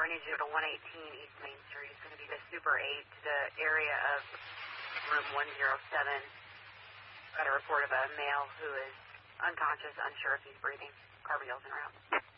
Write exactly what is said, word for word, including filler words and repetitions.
four, I need you to go to one eighteen East Main Street. It's going to be the Super eight to the area of room one oh seven. Got a report of a male who is unconscious, unsure if he's breathing. Car wheels en route.